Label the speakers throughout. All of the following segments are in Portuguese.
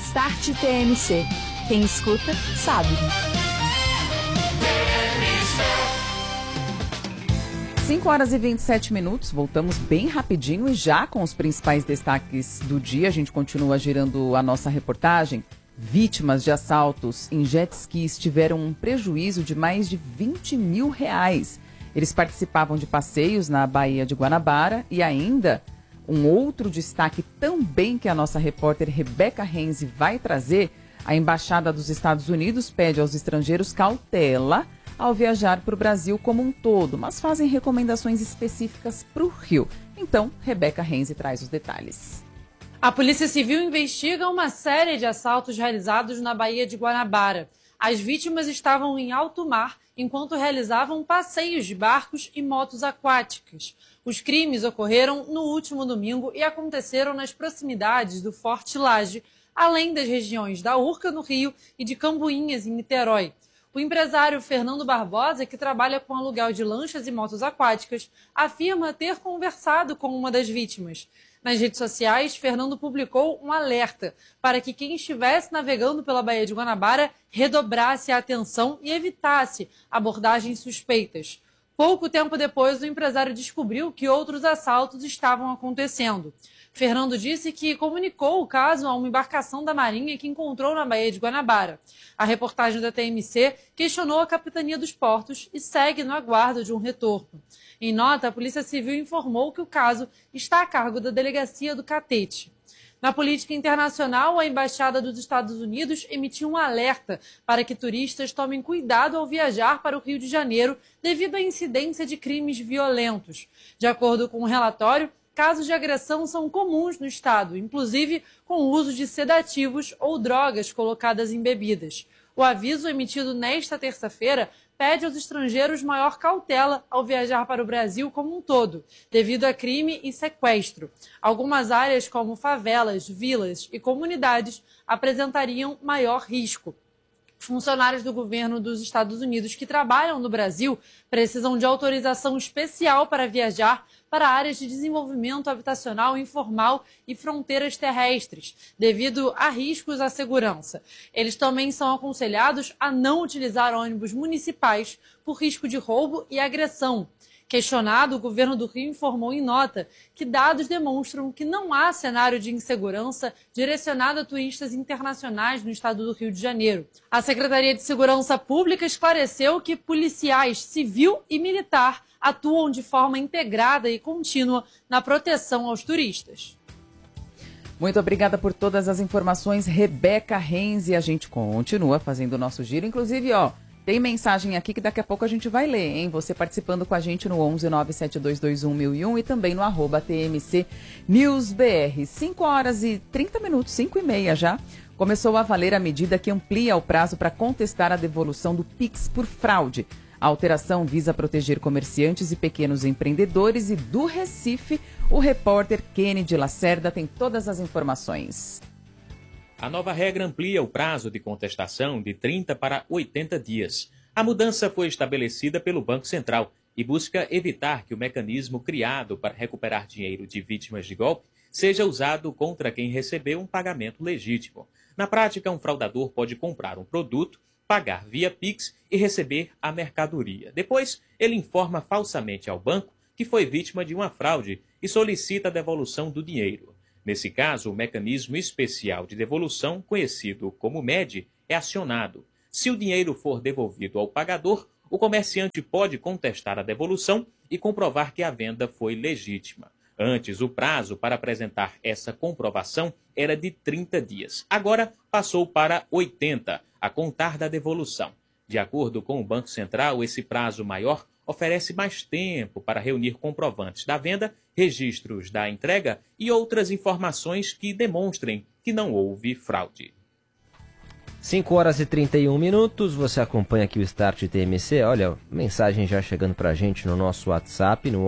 Speaker 1: Start TMC. Quem escuta, sabe.
Speaker 2: 5h27, voltamos bem rapidinho e já com os principais destaques do dia. A gente continua girando a nossa reportagem. Vítimas de assaltos em jet skis tiveram um prejuízo de mais de R$20 mil. Eles participavam de passeios na Baía de Guanabara e ainda um outro destaque também que a nossa repórter Rebeca Renzi vai trazer. A Embaixada dos Estados Unidos pede aos estrangeiros cautela ao viajar para o Brasil como um todo, mas fazem recomendações específicas para o Rio. Então, Rebeca Renzi traz os detalhes.
Speaker 3: A Polícia Civil investiga uma série de assaltos realizados na Baía de Guanabara. As vítimas estavam em alto mar enquanto realizavam passeios de barcos e motos aquáticas. Os crimes ocorreram no último domingo e aconteceram nas proximidades do Forte Lage, além das regiões da Urca, no Rio, e de Cambuinhas, em Niterói. O empresário Fernando Barbosa, que trabalha com aluguel de lanchas e motos aquáticas, afirma ter conversado com uma das vítimas. Nas redes sociais, Fernando publicou um alerta para que quem estivesse navegando pela Baía de Guanabara redobrasse a atenção e evitasse abordagens suspeitas. Pouco tempo depois, o empresário descobriu que outros assaltos estavam acontecendo. Fernando disse que comunicou o caso a uma embarcação da Marinha que encontrou na Baía de Guanabara. A reportagem da TMC questionou a Capitania dos Portos e segue no aguardo de um retorno. Em nota, a Polícia Civil informou que o caso está a cargo da Delegacia do Catete. Na política internacional, a Embaixada dos Estados Unidos emitiu um alerta para que turistas tomem cuidado ao viajar para o Rio de Janeiro devido à incidência de crimes violentos. De acordo com o relatório, casos de agressão são comuns no estado, inclusive com o uso de sedativos ou drogas colocadas em bebidas. O aviso emitido nesta terça-feira pede aos estrangeiros maior cautela ao viajar para o Brasil como um todo, devido a crime e sequestro. Algumas áreas, como favelas, vilas e comunidades, apresentariam maior risco. Funcionários do governo dos Estados Unidos que trabalham no Brasil precisam de autorização especial para viajar para áreas de desenvolvimento habitacional informal e fronteiras terrestres, devido a riscos à segurança. Eles também são aconselhados a não utilizar ônibus municipais por risco de roubo e agressão. Questionado, o governo do Rio informou em nota que dados demonstram que não há cenário de insegurança direcionado a turistas internacionais no estado do Rio de Janeiro. A Secretaria de Segurança Pública esclareceu que policiais civil e militar atuam de forma integrada e contínua na proteção aos turistas.
Speaker 2: Muito obrigada por todas as informações, Rebeca Renzi. A gente continua fazendo o nosso giro, inclusive, tem mensagem aqui que daqui a pouco a gente vai ler, hein? Você participando com a gente no 11-97221-1001 e também no @TMC News BR. 5h30, 5h30 já. Começou a valer a medida que amplia o prazo para contestar a devolução do Pix por fraude. A alteração visa proteger comerciantes e pequenos empreendedores e do Recife, o repórter Kennedy Lacerda tem todas as informações.
Speaker 4: A nova regra amplia o prazo de contestação de 30 para 80 dias. A mudança foi estabelecida pelo Banco Central e busca evitar que o mecanismo criado para recuperar dinheiro de vítimas de golpe seja usado contra quem recebeu um pagamento legítimo. Na prática, um fraudador pode comprar um produto, pagar via Pix e receber a mercadoria. Depois, ele informa falsamente ao banco que foi vítima de uma fraude e solicita a devolução do dinheiro. Nesse caso, o mecanismo especial de devolução, conhecido como MED, é acionado. Se o dinheiro for devolvido ao pagador, o comerciante pode contestar a devolução e comprovar que a venda foi legítima. Antes, o prazo para apresentar essa comprovação era de 30 dias. Agora, passou para 80, a contar da devolução. De acordo com o Banco Central, esse prazo maior oferece mais tempo para reunir comprovantes da venda, registros da entrega e outras informações que demonstrem que não houve fraude.
Speaker 5: 5h31, você acompanha aqui o Start TMC. Olha, mensagem já chegando pra gente no nosso WhatsApp, no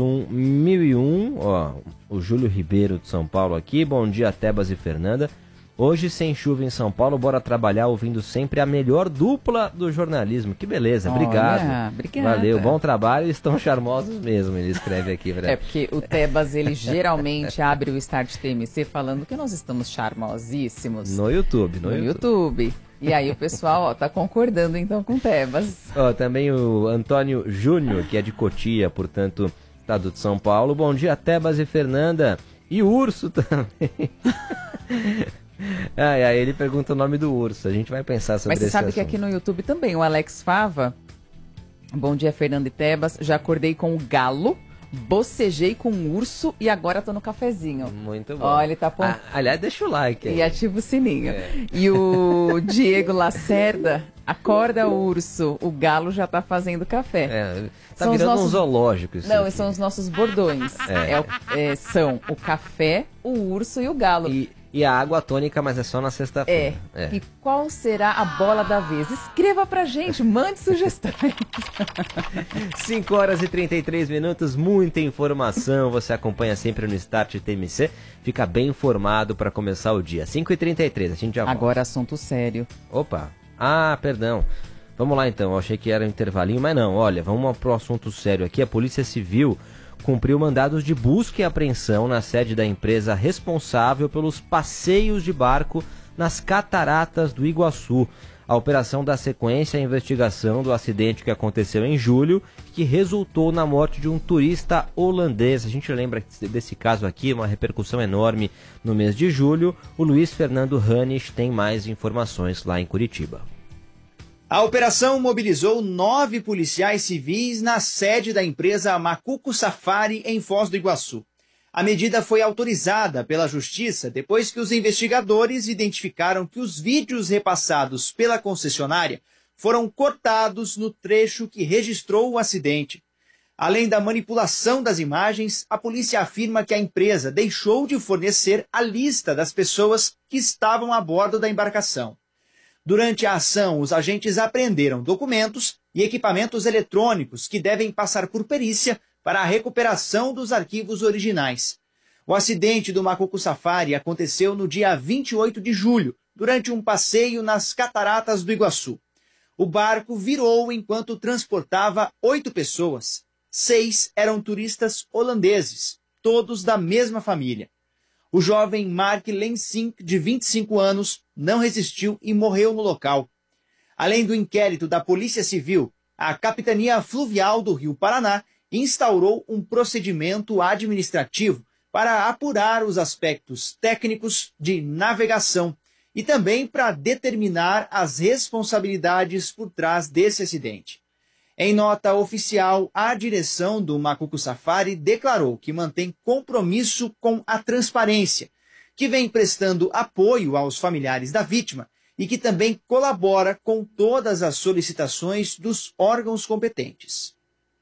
Speaker 5: 11972211001. O Júlio Ribeiro de São Paulo aqui. Bom dia, Tebas e Fernanda. Hoje sem chuva em São Paulo, bora trabalhar ouvindo sempre a melhor dupla do jornalismo. Que beleza, obrigado.
Speaker 2: Obrigada.
Speaker 5: Valeu, bom trabalho, estão charmosos mesmo, ele escreve aqui.
Speaker 2: É porque o Tebas, ele geralmente abre o Start TMC falando que nós estamos charmosíssimos.
Speaker 5: No YouTube.
Speaker 2: No YouTube. E aí o pessoal tá concordando então com o Tebas.
Speaker 5: Também o Antônio Júnior, que é de Cotia, portanto, estado de São Paulo. Bom dia, Tebas e Fernanda. E o urso também. Ele pergunta o nome do urso. A gente vai pensar sobre isso. Mas você sabe que
Speaker 2: aqui no YouTube também, o Alex Fava. Bom dia, Fernanda e Tebas. Já acordei com o galo, bocejei com o urso e agora tô no cafezinho.
Speaker 5: Muito bom.
Speaker 2: Ó, ele tá
Speaker 5: aliás, deixa o like aí.
Speaker 2: E ativa o sininho. E o Diego Lacerda, acorda urso, o galo já tá fazendo café.
Speaker 5: Tá virando um zoológico isso.
Speaker 2: Não, são os nossos bordões. São o café, o urso e o galo.
Speaker 5: E a água tônica, mas é só na sexta-feira.
Speaker 2: E qual será a bola da vez? Escreva pra gente, mande sugestões.
Speaker 5: 5 horas e 33 minutos, muita informação. Você acompanha sempre no Start TMC. Fica bem informado para começar o dia. 5h33, a gente já volta.
Speaker 2: Agora assunto sério.
Speaker 5: Opa, perdão. Vamos lá então, eu achei que era um intervalinho, mas não. Olha, vamos pro assunto sério aqui. A Polícia Civil cumpriu mandados de busca e apreensão na sede da empresa responsável pelos passeios de barco nas cataratas do Iguaçu. A operação dá sequência à investigação do acidente que aconteceu em julho, que resultou na morte de um turista holandês. A gente lembra desse caso aqui, uma repercussão enorme no mês de julho. O Luiz Fernando Hannes tem mais informações lá em Curitiba.
Speaker 6: A operação mobilizou 9 policiais civis na sede da empresa Macuco Safari, em Foz do Iguaçu. A medida foi autorizada pela Justiça depois que os investigadores identificaram que os vídeos repassados pela concessionária foram cortados no trecho que registrou o acidente. Além da manipulação das imagens, a polícia afirma que a empresa deixou de fornecer a lista das pessoas que estavam a bordo da embarcação. Durante a ação, os agentes apreenderam documentos e equipamentos eletrônicos que devem passar por perícia para a recuperação dos arquivos originais. O acidente do Macuco Safari aconteceu no dia 28 de julho, durante um passeio nas cataratas do Iguaçu. O barco virou enquanto transportava 8 pessoas. 6 eram turistas holandeses, todos da mesma família. O jovem Mark Lensink, de 25 anos, não resistiu e morreu no local. Além do inquérito da Polícia Civil, a Capitania Fluvial do Rio Paraná instaurou um procedimento administrativo para apurar os aspectos técnicos de navegação e também para determinar as responsabilidades por trás desse acidente. Em nota oficial, a direção do Macuco Safari declarou que mantém compromisso com a transparência, que vem prestando apoio aos familiares da vítima e que também colabora com todas as solicitações dos órgãos competentes.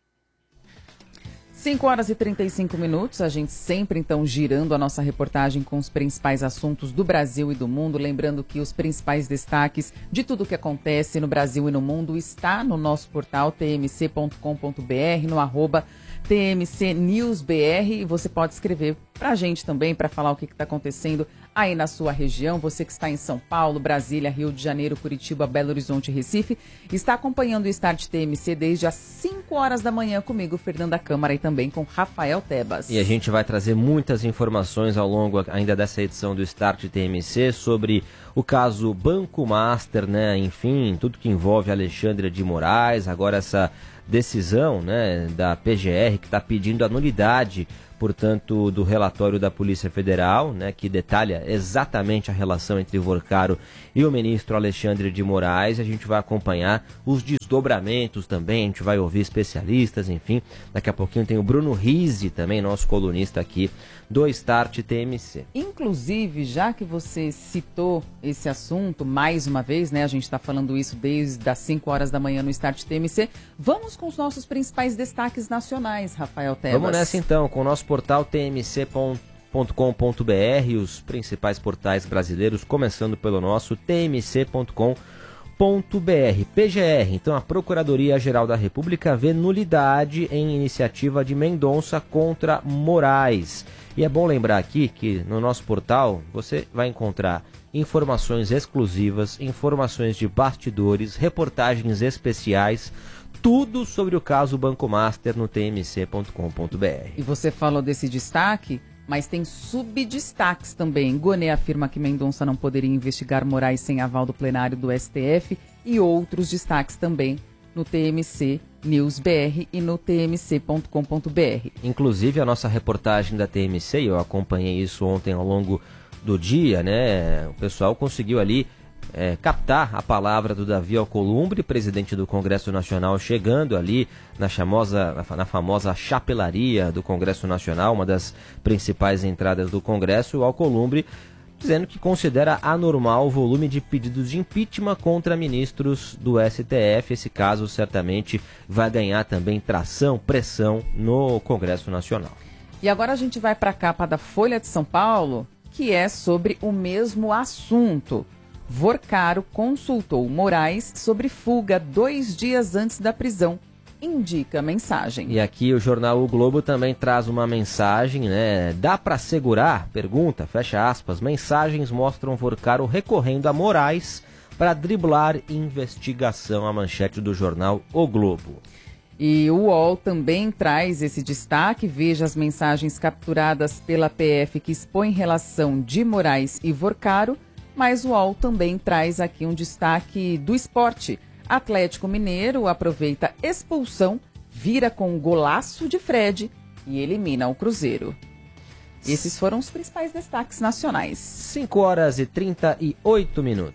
Speaker 2: 5 horas e 35 minutos, a gente sempre então girando a nossa reportagem com os principais assuntos do Brasil e do mundo, lembrando que os principais destaques de tudo o que acontece no Brasil e no mundo está no nosso portal tmc.com.br, no @tmcnewsbr, e você pode escrever pra gente também para falar o que está acontecendo aí na sua região. Você que está em São Paulo, Brasília, Rio de Janeiro, Curitiba, Belo Horizonte e Recife, está acompanhando o Start TMC desde as 5 horas da manhã comigo, Fernanda Câmara, e também com Rafael Tebas.
Speaker 5: E a gente vai trazer muitas informações ao longo ainda dessa edição do Start TMC sobre o caso Banco Master, né? Enfim, tudo que envolve Alexandre de Moraes, agora essa decisão, né, da PGR que está pedindo a nulidade, portanto, do relatório da Polícia Federal, né, que detalha exatamente a relação entre Vorcaro e o ministro Alexandre de Moraes. A gente vai acompanhar os desdobramentos também, a gente vai ouvir especialistas, enfim. Daqui a pouquinho tem o Bruno Rizzi também, nosso colunista aqui do Start TMC.
Speaker 2: Inclusive, já que você citou esse assunto mais uma vez, né, a gente está falando isso desde as 5 horas da manhã no Start TMC, vamos com os nossos principais destaques nacionais, Rafael Tebas.
Speaker 5: Vamos nessa então, com o nosso portal tmc.com.br, os principais portais brasileiros, começando pelo nosso tmc.com.br. PGR, então a Procuradoria-Geral da República vê nulidade em iniciativa de Mendonça contra Moraes. E é bom lembrar aqui que no nosso portal você vai encontrar informações exclusivas, informações de bastidores, reportagens especiais, tudo sobre o caso Banco Master no tmc.com.br.
Speaker 2: E você falou desse destaque, mas tem subdestaques também. Gonê afirma que Mendonça não poderia investigar Moraes sem aval do plenário do STF e outros destaques também no TMC News BR e no tmc.com.br.
Speaker 5: Inclusive a nossa reportagem da TMC, eu acompanhei isso ontem ao longo do dia, né? O pessoal conseguiu ali captar a palavra do Davi Alcolumbre, presidente do Congresso Nacional, chegando ali na famosa chapelaria do Congresso Nacional, uma das principais entradas do Congresso. O Alcolumbre dizendo que considera anormal o volume de pedidos de impeachment contra ministros do STF. Esse caso certamente vai ganhar também tração, pressão no Congresso Nacional.
Speaker 2: E agora a gente vai para a capa da Folha de São Paulo, que é sobre o mesmo assunto. Vorcaro consultou Moraes sobre fuga 2 dias antes da prisão. Indica mensagem.
Speaker 5: E aqui o jornal O Globo também traz uma mensagem, né? Dá para segurar? Pergunta, fecha aspas. Mensagens mostram Vorcaro recorrendo a Moraes para driblar investigação. A manchete do jornal O Globo.
Speaker 2: E o UOL também traz esse destaque. Veja as mensagens capturadas pela PF que expõem relação de Moraes e Vorcaro. Mas o UOL também traz aqui um destaque do esporte. Atlético Mineiro aproveita expulsão, vira com um golaço de Fred e elimina o Cruzeiro. Esses foram os principais destaques nacionais.
Speaker 5: 5h38.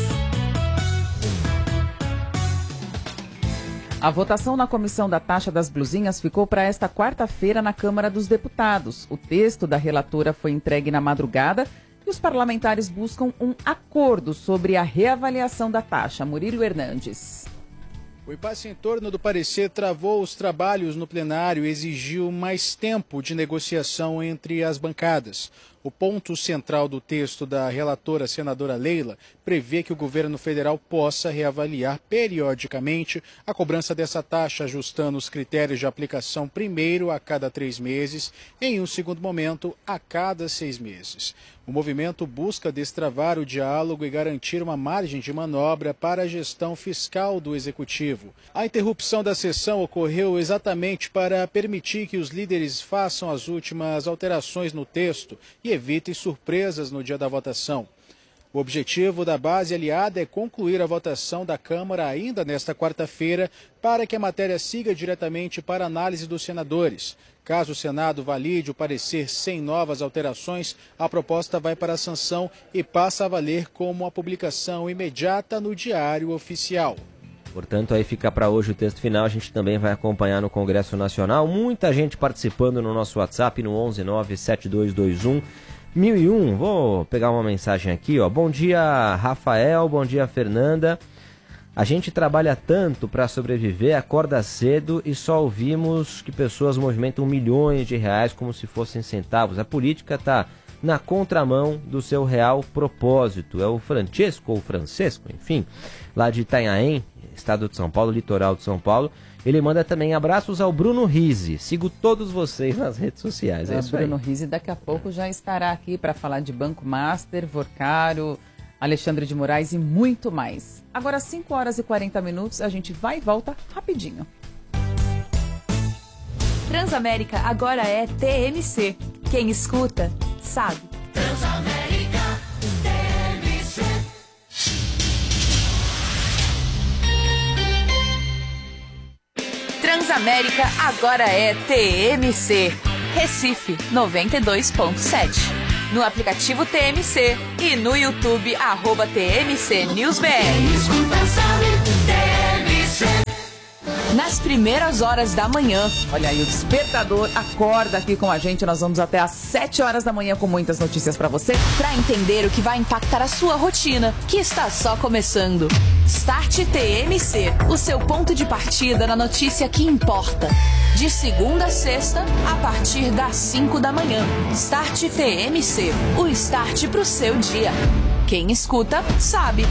Speaker 2: A votação na comissão da taxa das blusinhas ficou para esta quarta-feira na Câmara dos Deputados. O texto da relatora foi entregue na madrugada e os parlamentares buscam um acordo sobre a reavaliação da taxa. Murilo Hernandes.
Speaker 7: O impasse em torno do parecer travou os trabalhos no plenário e exigiu mais tempo de negociação entre as bancadas. O ponto central do texto da relatora senadora Leila prevê que o governo federal possa reavaliar periodicamente a cobrança dessa taxa, ajustando os critérios de aplicação primeiro a cada 3 meses, em um segundo momento a cada 6 meses. O movimento busca destravar o diálogo e garantir uma margem de manobra para a gestão fiscal do Executivo. A interrupção da sessão ocorreu exatamente para permitir que os líderes façam as últimas alterações no texto e evitem surpresas no dia da votação. O objetivo da base aliada é concluir a votação da Câmara ainda nesta quarta-feira para que a matéria siga diretamente para análise dos senadores. Caso o Senado valide o parecer sem novas alterações, a proposta vai para a sanção e passa a valer como uma publicação imediata no Diário Oficial.
Speaker 5: Portanto, aí fica para hoje o texto final. A gente também vai acompanhar no Congresso Nacional. Muita gente participando no nosso WhatsApp no 11972211001. Vou pegar uma mensagem aqui, ó. Bom dia, Rafael. Bom dia, Fernanda. A gente trabalha tanto para sobreviver, acorda cedo e só ouvimos que pessoas movimentam milhões de reais como se fossem centavos. A política está na contramão do seu real propósito. É o Francesco, ou Francesco, enfim, lá de Itanhaém, estado de São Paulo, litoral de São Paulo. Ele manda também abraços ao Bruno Rizzi. Sigo todos vocês nas redes sociais. É isso aí.
Speaker 2: Bruno Rizzi daqui a pouco já estará aqui para falar de Banco Master, Vorcaro, Alexandre de Moraes e muito mais. Agora, 5h40, a gente vai e volta rapidinho.
Speaker 1: Transamérica agora é TMC. Quem escuta, sabe.
Speaker 8: Transamérica TMC.
Speaker 1: Transamérica agora é TMC. Recife 92.7. No aplicativo TMC e no YouTube, @TMC News BR. Nas primeiras horas da manhã.
Speaker 2: Olha aí, o despertador acorda aqui com a gente. Nós vamos até às 7 horas da manhã com muitas notícias para você.
Speaker 1: Para entender o que vai impactar a sua rotina, que está só começando. Start TMC, o seu ponto de partida na notícia que importa. De segunda a sexta, a partir das 5 da manhã. Start TMC, o start pro seu dia. Quem escuta, sabe.